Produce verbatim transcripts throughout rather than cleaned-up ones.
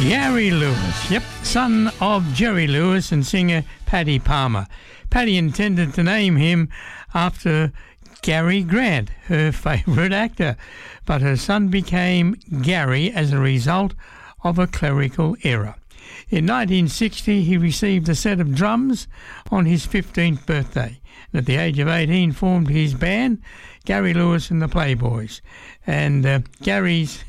Gary Lewis, yep, son of Jerry Lewis and singer Paddy Palmer. Paddy intended to name him after Gary Grant, her favourite actor, but her son became Gary as a result of a clerical error. In nineteen sixty, he received a set of drums on his fifteenth birthday, and at the age of eighteen formed his band, Gary Lewis and the Playboys. And uh, Gary's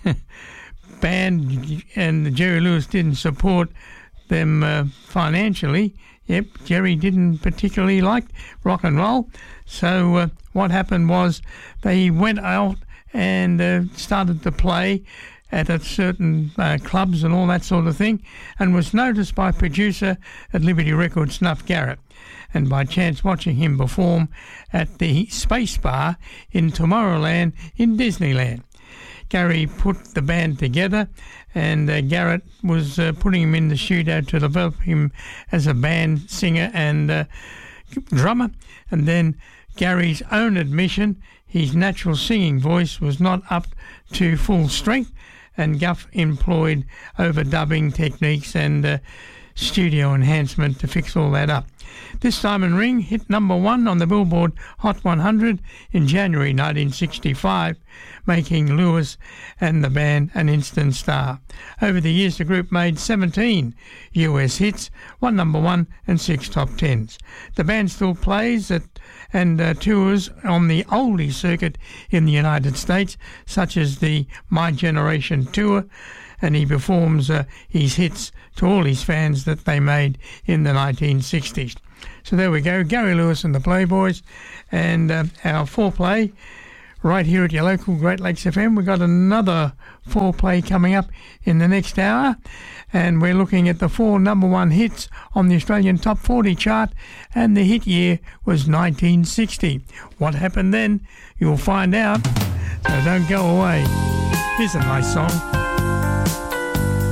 band and Jerry Lewis didn't support them uh, financially. Yep, Jerry didn't particularly like rock and roll. So uh, what happened was they went out and uh, started to play at a certain uh, clubs and all that sort of thing, and was noticed by producer at Liberty Records, Snuff Garrett, and by chance watching him perform at the Space Bar in Tomorrowland in Disneyland. Gary put the band together, and uh, Garrett was uh, putting him in the studio to develop him as a band singer and uh, drummer. And then Gary's own admission, his natural singing voice was not up to full strength, and Guff employed overdubbing techniques and uh, studio enhancement to fix all that up. This Diamond Ring hit number one on the Billboard Hot one hundred in January nineteen sixty-five, making Lewis and the band an instant star. Over the years, the group made seventeen U S hits, one number one and six top tens. The band still plays at, and uh, tours on the oldie circuit in the United States, such as the My Generation Tour, and he performs uh, his hits to all his fans that they made in the nineteen sixties. So there we go, Gary Lewis and the Playboys, and uh, our foreplay right here at your local Great Lakes F M. We've got another foreplay coming up in the next hour, and we're looking at the four number one hits on the Australian Top forty chart, and the hit year was nineteen sixty. What happened then? You'll find out, so don't go away. Here's a nice song.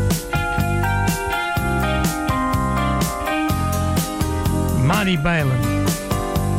Marty Balin.